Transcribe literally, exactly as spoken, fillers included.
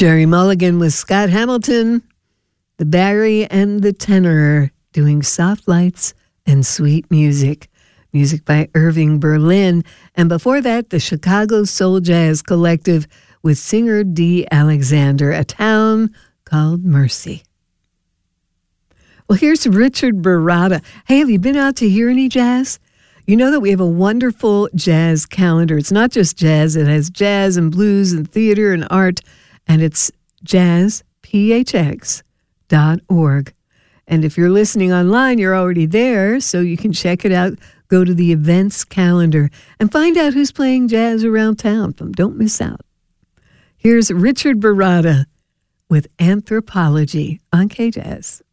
Gerry Mulligan with Scott Hamilton, the Barry and the Tenor doing Soft Lights and Sweet Music. Music by Irving Berlin. And before that, the Chicago Soul Jazz Collective with singer Dee Alexander, A Town Called Mercy. Well, here's Richard Baratta. Hey, have you been out to hear any jazz? You know that we have a wonderful jazz calendar. It's not just jazz. It has jazz and blues and theater and art. And it's jazz p h x dot org. And if you're listening online, you're already there, so you can check it out. Go to the events calendar and find out who's playing jazz around town. Don't miss out. Here's Richard Baratta with Anthropology on K-Jazz.